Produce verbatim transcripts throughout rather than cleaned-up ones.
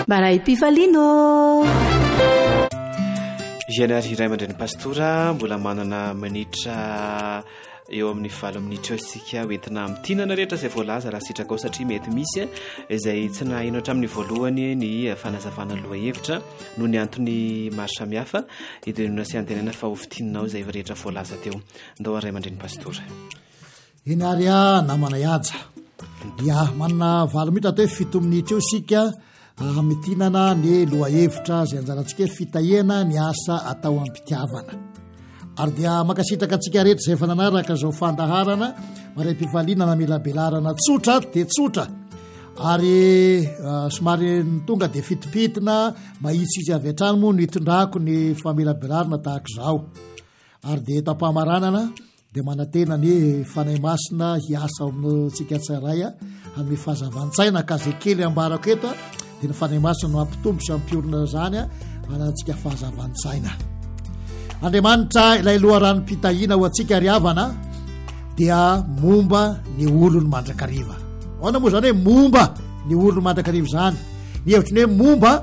Maray Pifalino. Janary iray aman-dreny pastora mbola manana minitra eo amin'ny valo minitra isika hoentina mitinana rehetra izay voalaza raha sitraka ao satria mety misy izay tsy nahino hatramin'ny voalohany ny fanazavana loha hevitra noho ny antony maro samihafa idinona sy antenana fa hovitinanao izay rehetra voalaza teo. Ndao ray aman-dreny pastora. Iny ary a namana iaja dia manana valo minitra atao hoe fito minitra eo sika mitinana ny loha hevitra izay anjarantsika fitahena ny asa atao am-pitiavana. Ary dia makasitraka antsika rehetra izay efa nanaraka izao fandaharana maray mpivalinana mila belarana tsotra dia tsotra ary uh, somary ny tonga dia fitipitina mahitsy izy avy hatrany moa ny itondrako ny famela belarana tahaka izao. Ary dia tapahamaranana dia manantena ny fanay masina hiasa amintsika tsaray amin'ny fahazavan-tsaina ka zay kely ambarako eto dia ny fanay masina no ampitombo sy ampiorina zany anantsika fahazavan-tsaina. Andriamanitra ilay loharanom-pitahiana ho antsika ry havana dia momba ny olony mandrakariva. Ahoana moa zany hoe momba ny olony mandrakariva zany? Ny hevitry ny hoe momba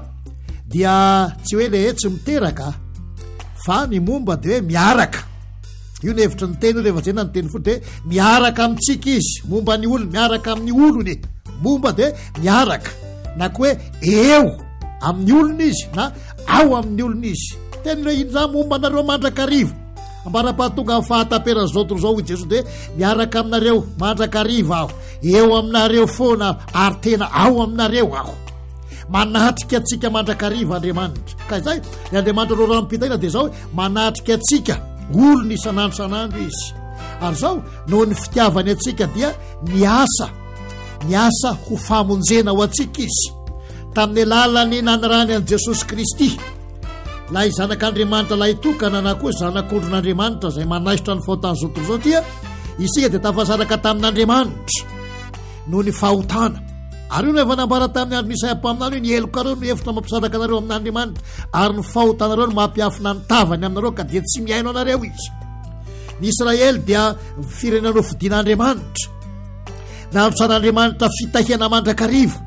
dia tsy hoe le tsy miteraka fa ny momba dia hoe miaraka. Io ny hevitry ny teny rehefa zay na ny teny foty hoe miaraka amintsika izy, momba ny olony miaraka amin'ny olony, momba dia miaraka na koa hoe eo amin'ny olony izy na ao amin'ny olony izy. Teny hoe iny zany momba anareo mandrakariva ambara-pahatonga amin'ny fahatapera zao tontolo zao i Jesosy dia miaraka aminareo mandrakariva aho, eo aminareo foana ary tena ao aminareo aho. Manatrika atsika mandrakariva Andriamanitra. Ka izay ny Andriamanitra reo ranom-pitahiana dia zao manatrika atsika olony isan'andro isan'andro izy. Ary zao noho ny fitiavany atsika dia ny asa ny asa ho famonjena ho atsika izy tamin'ny lalany nanarany an' Jesosy Kristy. Lay zanak'Andriamanitra lay tokana na koa zanak'ondron'Andriamanitra izay manaisitra ny fahotany zao tontolo zao dia isika dia tafasaraka tamin'Andriamanitra noho ny fahotana. Ary io no efa nambara tamin'ny andro Isaia mpaminany hoe ny helokareo no hevitra mampisaraka anareo amin'Andriamanitra ary ny fahotanareo no mampiafina ny tavany aminareo ka dia tsy miaino anareo izy. Ny Israely dia firenena fidian'Andriamanitra nahatrosan'Andriamanitra fitahiana mandrakariva.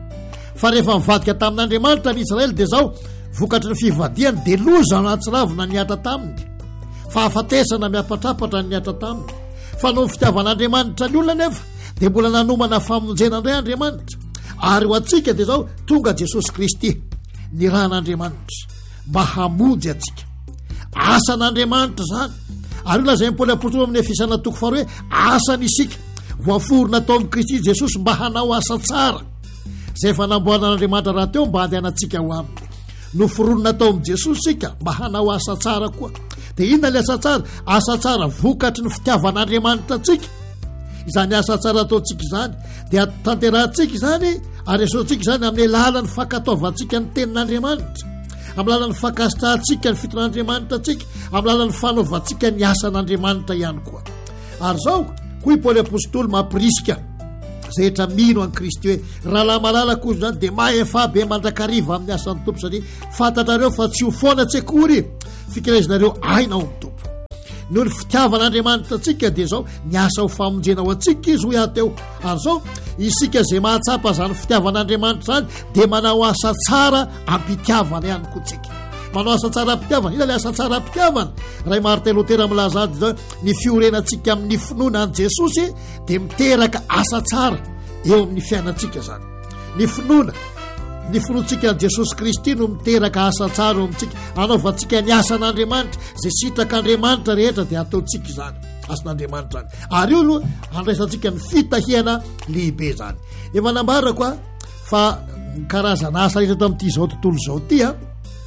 Fa rehefa mivadika tamin'Andriamanitra ny Israely dia zao vokatry ny fivadiany dia loza anatsiravina niatra taminy, fahafatesana miapatrapatra niatra taminy. Fa noho fitiavan'Andriamanitra ny olona nefa dia mbola nanomana famonjena indray Andriamanitra. Ary ho antsika dia zao tonga Jesosy Kristy ny ran'Andriamanitra mba hamonjy atsika. Asan'Andriamanitra zany. Ary io lazay Paoly apôstôly amin'ny Efesana toko faharoa hoe asany isika voaforona tao amin'ny Kristy Jesosy mba hanao asa tsara izay efa namboaran'Andriamanitra raha teo mba handehanantsika ho aminy. Noforonona tao amin'ny Jesosy sika mba hanao asa tsara koa. Dia inona le asa tsara? Asa tsara vokatry ny fitiavan'Andriamanitra atsika. Izany asa tsara ataontsika izany dia tanterahantsika izany ary esoantsika izany amin'ny lalan'ny fankataovantsika ny tenin'Andriamanitra, amin'ny lalan'ny fankasitrahantsika ny fiton'Andriamanitra atsika, amin'ny lalan'ny fanaovantsika ny asan'Andriamanitra ihany koa. Ary zao koa i Paoly apôstôly mampirisika zay rehetra mino an Kristy hoe raha laha malalaka ozy zany dia maefa be mandrakariva amin'ny asan'ny tompo satria fantatrareo fa tsy ho foana tsekory fikirazinareo aina ao amin'ny tompo. Noho ny fitiavan'Andriamanitra atsika dia zao ny asa ho famonjena ho antsika izy ho ateo. Ary zao isika izay mahatsapa zany fitiavan'Andriamanitra zany dia manao asa tsara ampitiavana ihany koa tsika. Manao asa tsara ampitiavana. Ina le asa tsara ampitiavana? Ray Martin Lutera milaza azy zao ny fiorenantsika amin'ny finoana an' Jesosy dia miteraka asa tsara eo amin'ny fiainantsika zany. Ny finoana ny finoantsika an' Jesosy Kristy no miteraka asa tsara eo amintsika, anaovantsika ny asan'Andriamanitra izay sitrak'Andriamanitra rehetra dia ataontsika izany asan'Andriamanitra zany. Ary io no andraisantsika ny fitahiana lehibe zany. Efa nambara koa fa karazana asa rehetra tamin'ity zao tontolo zao ty a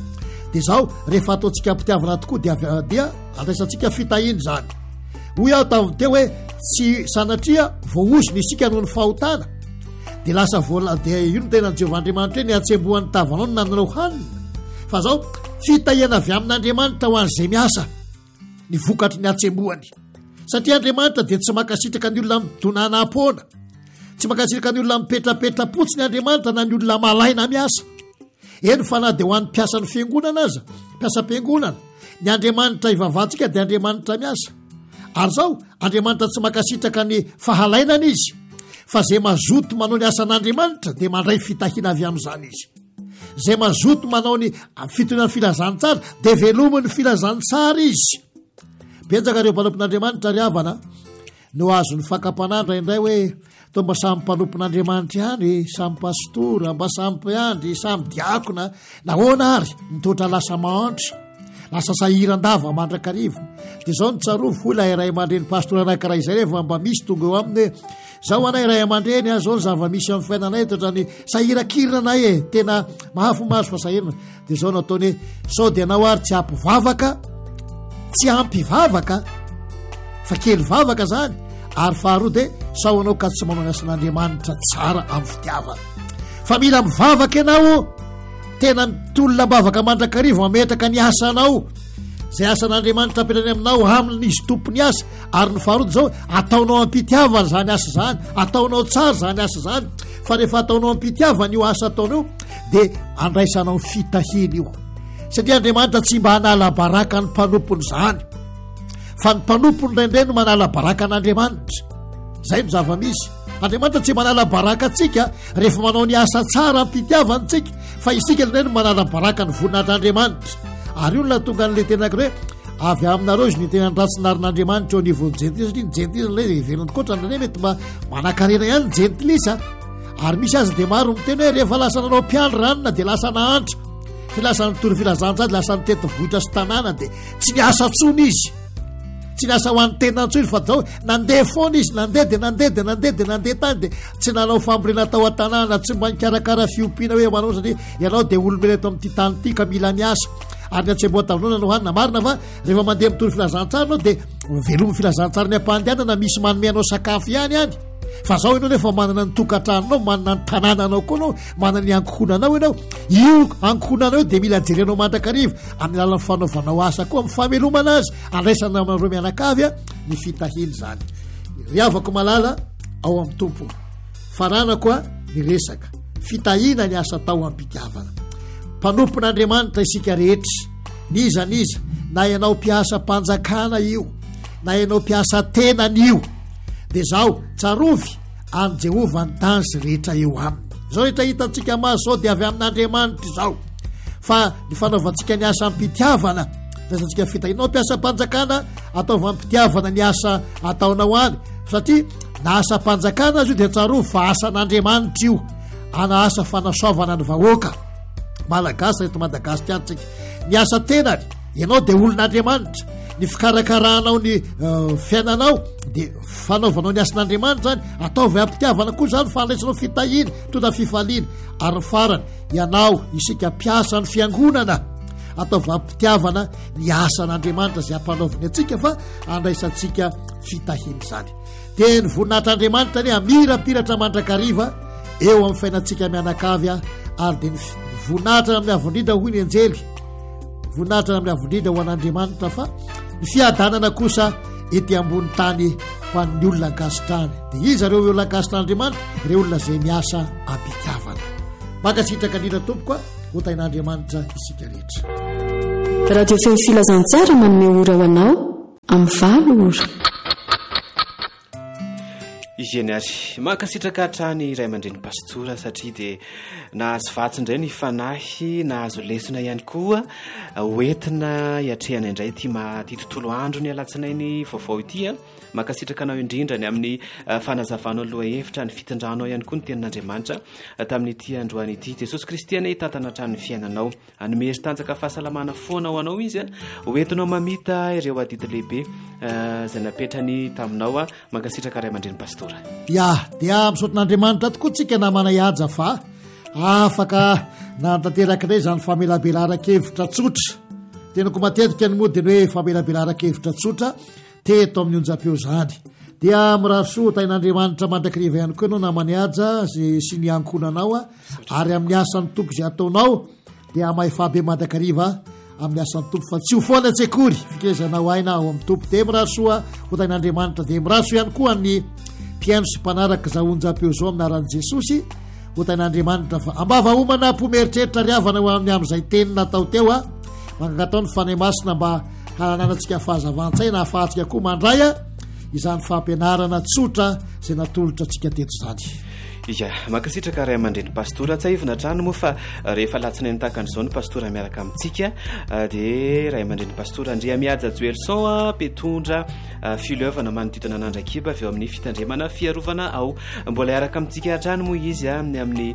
dia zao rehefa ataontsika ampitiavana tokoa dia dia andraisantsika fitahiana zany. Hoy aho tamin'ny teo hoe tsy sanatria voaozina isika noho ny fahotana dia lasa voala dia io no tena Jehovahandriamanitra hoe ny atsembohan'ny tavanao no nanareo hanina. Fa zao fitahiana avy amin'Andriamanitra ho an'izay miasa ny vokatry ny atsembohany. Satria Andriamanitra dia tsy makasitraka ny olona midonana ampona, tsy makasitraka ny olona mipetrapetra-potsy ny Andriamanitra na ny olona malaina miasa. Eny fa na dia ho an'ny mpiasa ny fiangonana aza, mpiasa am-piangonana, ny Andriamanitra ivavahantsika dia Andriamanitra miasa. Ary zao Andriamanitra tsy makasitraka ny fahalainana izy, fa zay mazoto manao ny asan'Andriamanitra dia mandray fitahiana avy amin'izany izy. zay mazoto manao ny fitonany filazantsara de velomony filazantsara izy betsaka reo mpanompon'andriamanitra ry havana no azony fakapanandra indray hoe to mba samy mpanompon'andriamanitra ihany samy pastora mba samy mpiandry samy diakona nahoana ary mitotra lasa mahantra lasa sahiran-dava mandrakarivo de zao ny tsarovo ho ilay ray aman-dreny pastora anankiray izay rehefa mba misy tonga eo aminy hoe zao anay ray aman-dreny a zao ny zava-misy amin'ny fiainanay totrany sahirakirnanay e tena mahafo mazo fa sahirana de zao nataony hoe sao de anao ary tsy ampivavaka tsy ampivavaka fa kely vavaka zany ary faharoa de sao anao ka tsy manao ny asan'andriamanitra tsara amin'ny fitiavana fa mila mivavaka ianao tena mitolona bavaka mandrakarivo mametraka ny asanao zay asan'andriamanitra apetrany aminao aminy izy tompony asa ary ny faharoa zao ataonao ampitiavana zany asa zany ataonao tsara zany asa zany fa rehefa ataonao ampitiavana io asa ataonao de andraisanao fitahiny io satria andriamanitra tsy mba hanala baraka ny mpanompony zany fa ny mpanompony raindray no manala baraka an'andriamanitra zay no zava-misy andriamanitra tsy manala baraka atsika rehefa manao ny asa tsara ampitiavantsika fa isika indray no manala baraka ny voninahitr'andriamanitra ary io no la tonga n'le tenako hoe avy aminareo izy ny tena nratsinaryn'andriamanitra eo anivon'ny jentilisa satria ny jentilisa lay ivelany koatra ndrany mety mba manan-karena ihany ny jentilisa ary misy azy de maro miteny hoe rehefa lasa nanao mpiandry ranona de lasa nahantra sy lasa nitory filazantsady lasa nitety vohitra sy tanàna de tsy ny asa tsony izy tsy ny asa ho an'ny tenantsony fa zao nandeha foana izy nandeha de nandeha de nandeha de nandeha tany de tsy nanao famborena tao an-tanàna tsy mba nikarakara fiompiana hoe manao satria ianao de olombelo eto amin'ity tany ity ka mila miasa ary ny atseboatavinona no hanina marina fa rehefa mandeha mitory filazantsara anao de velomy filazantsara ny ampandehanana misy manome anao sakafo ihany any fa zao ianao nefa manana ny tokantranonao manana ny tanànanao koa anao manana ny ankohonanao ianao io ankohonanao de mila jerenao mandrakarivo amin'ny alan'ny fanaovanao asa koa amin'ny famelomana azy andraisana amareo mianakavy a ny fitahiny zany riavako malala ao amin'ny tompo farana koa ny resaka fitahina ny asa tao ampitiavana mpanompon'andriamanitra isika rehetra niza niza na ianao mpiasa mpanjakana io na ianao mpiasa tenan'io de zao tsarovy any jehova ny tany sy rehetra eo aminy zao rehetra hitantsika mazy zao de avy amin'andriamanitra zao fa ny fanaovantsika ny asa ampitiavana rasantsika fitahinao mpiasa mpanjakana ataova ampitiavana ny asa ataonao any satria na asa mpanjakana azy io de tsarovy fa asan'andriamanitra io ana asa fanasoavana ny vahoaka malagasy reto madagasikaratsika ny asa tenany ianao de olon'andriamanitra ny fikarakaranao ny uh, fiainanao de fanaovanao ny asan'andriamanitra zany ataovy ampitiavana koa zany fa andraisanao fitahiny tona fifaliana ary ny farany ianao isika mpiasa ny fiangonana ataovy ampitiavana ny asan'andriamanitra zay ampanaoviny atsika fa andraisantsika fitahiny zany de ny voninahitr'andriamanitra ny amirapiratra mandrakariva eo amin'ny fiainantsika mianakavy a ary de ny voninahitra amin'ny avondrindra hoy ny anjely voninahitra amin'ny avondrindra ho an'andriamanitra fa ny fiadanana kosa ety ambony tany ho an'ny olona ankasitrany de izy reo olona ankasitran'andriamanitra re olona zay miasa ampitiavana makasitraka andrindra tompoka ho tain'andriamanitra isika rehetra radio feny filazantsara manome ora ho anao amin'ny valo ora izy eny ary mankasitraka hatrany iray aman-dreny pastora satria de nahazo vatsindray ny fanahy nahazo lesona ihany koa hoentina hiatrehana indray ty ma ty tontolo andro ny alatsinainy vaovao ity a mankasitraka anao indrindra ny amin'ny fanazavanao aloha hevitra ny fitindranao ihany koa ny tenin'andriamanitra tamin'ity androany ity jesosy kristy any hitantana hatrany fiainanao anomery tanjaka fahasalamana foana ho anao izy a hoentinao mamita ireo adidy lehibe zay napetrany taminao a mankasitraka ray aman-dreny pastora ya dia misaotin'andriamanitra tokoa tsika namana iaja fa afaka nantanterakindray zany famelabelaran-kevitra tsotra tenako matetika ny modiny hoe famelabelaran-kevitra tsotra teto amin'ny onjam-peo zany dia mirahasoa tain'andriamanitra mandrakiriva ihany koa ianao namany aja sy ny ankonanao a ary amin'ny asan'ny tompo zay ataonao dia mahefabe mandrakariva amin'ny asan'ny tompo fa tsy ho foana tsekory fikrezanao aina ao amin'ny tompo de mirahasoa ho tain'andriamanitra de mirahasoa ihany koa ny mpiaino sy mpanaraka za onjam-peo zao aminaran'i jesosy ho tain'andriamanitra fa ambava homana mpomeritretritra riavana ho amin'ny amin'izay teny natao teo a mankakatao ny fanay masina mba hanananantsika fahazavan-tsaina hahafahantsika koa mandray a izany fampianarana tsotra zay natolotra antsika teto zany ia makasitraka ray aman-dreny pastora tsy aivina trano moa fa rehefa latsinainy tahaka an'izao ny pastora miaraka amintsika dia ray aman-dreny pastora andrea mihaja joelson a petondra fileovana manodidina anandrakiba avy eo amin'ny fitandremana fiarovana ao mbola iaraka amintsika hatrany moa izy a amin'ny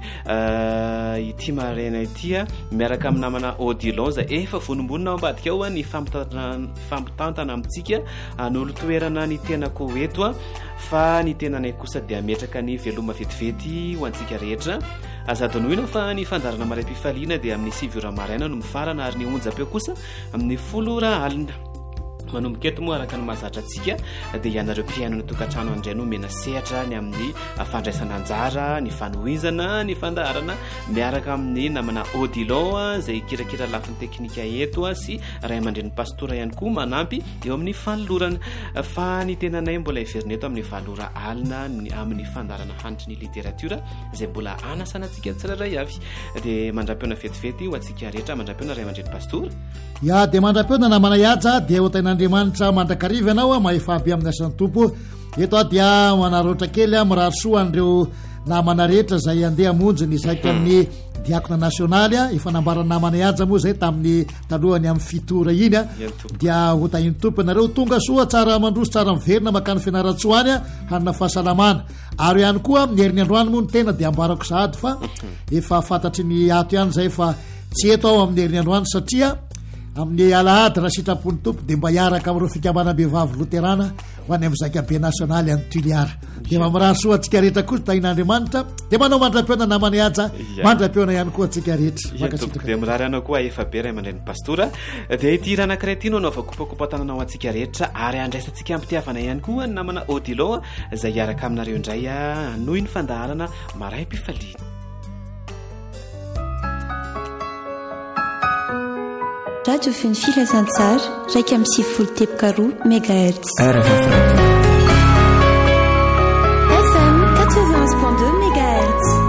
ity maraina ity a miaraka amin'ny namana odilon za efa vonombonina ao ambadika ao a ny fampitantana amintsika n'olo toerana ny tenako eto a fa ny tenanay kosa dia ametraka ny veloma vetivety ho antsika rehetra azadinoina fa ny fandarana maray-pifaliana dia amin'ny sivy ora maraina no mifarana ary ny onjapeo kosa amin'ny folo ora alina manomboka eto moa araka ny mahazatra antsika dia ianareo mpiaino ny tokantrano andray no mena sehatra ny amin'ny fandraisana anjara ny fanohizana ny fandarana miaraka amin'ny namana odilon izay kirakira lafiny teknika eto a sy ray aman-dreny pastora ihany koa manampy eo amin'ny fanolorana fa ny tenanay mbola iverina eto amin'ny valora alina amin'ny fandarana hanitry ny literatura izay mbola anasana antsika tsirairay avy dia mandram-peona vetivety ho antsika rehetra mandram-peona ray aman-dreny pastora ia dia mandram-peona namana ihaja dia hotain'andriamanitra mandrakariva ianao a mahefaby amin'ny asan'ny tompo eto a dia manaroatra kely a mirarisoa an'ireo namana rehetra zay andeha monjy ny zaiky amin'ny diakona nasionaly a efa nambarany namana ihaja moa zay tamin'ny talohany amin'ny fitora iny a dia hotainy tompo ianareo tonga soa tsara mandroso tsara miverina makany fianaratsoany a hanina fahasalamana ary ihany koa mieriny androany moa ny tena dia ambarako sahady fa efa fantatry ny ato ihany zay fa tsy eto ao amin'ny heriny androany satria amin'ny alahady raha sitrapony tompo dia mba hiaraka amin'ireo fikambanam-behivavy loterana ho any amin'ny zakabe nasionaly any tuliara dia mamirary soa antsika rehetra kosa tahin'andriamanitra dia manao mandram-peona namana ihaja mandram-peona ihany koa antsika rehetra dia mirary anao koa efa be ray aman-dreny pastora dia ity raha anankiray ity no anao vakopakopatananao antsika rehetra ary andraisantsika ampitiavana ihany koa ny namana odilon izay hiaraka aminareo indray a noho ny fandaharana maray-pifaliana. Radio Feny Filazantsara raika amin'ny sivifolo teboka roa megahertz.